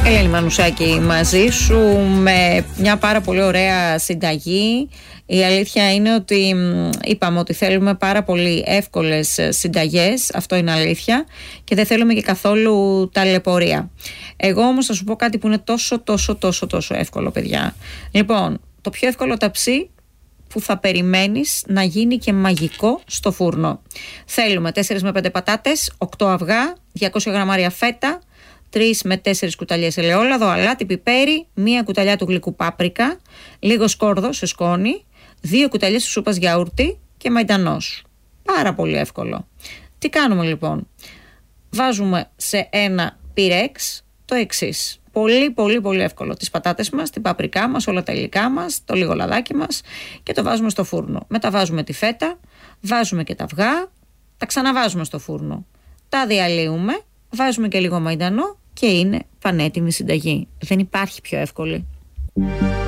Ελένη Μανουσάκη μαζί σου με μια πάρα πολύ ωραία συνταγή. Η αλήθεια είναι ότι είπαμε ότι θέλουμε πάρα πολύ εύκολες συνταγές, αυτό είναι αλήθεια, και δεν θέλουμε και καθόλου ταλαιπωρία. Εγώ όμως θα σου πω κάτι που είναι τόσο εύκολο, παιδιά. Λοιπόν, το πιο εύκολο ταψί που θα περιμένεις να γίνει και μαγικό στο φούρνο. Θέλουμε 4 με 5 πατάτες, 8 αυγά, 200 γραμμάρια φέτα, 3 με 4 κουταλιές ελαιόλαδο, αλάτι, πιπέρι, 1 κουταλιά του γλυκού πάπρικα, λίγο σκόρδο σε σκόνη, 2 κουταλιές σούπας γιαούρτι και μαϊντανός. Πάρα πολύ εύκολο. Τι κάνουμε λοιπόν? Βάζουμε σε ένα πυρέξ το εξής. Πολύ εύκολο. Τις πατάτες μας, την παπρικά μας, όλα τα υλικά μας, το λίγο λαδάκι μας και το βάζουμε στο φούρνο. Μετά βάζουμε τη φέτα, βάζουμε και τα αυγά, τα ξαναβάζουμε στο φούρνο. Τα διαλύουμε, βάζουμε και λίγο μαϊντανό και είναι πανέτοιμη συνταγή. Δεν υπάρχει πιο εύκολη.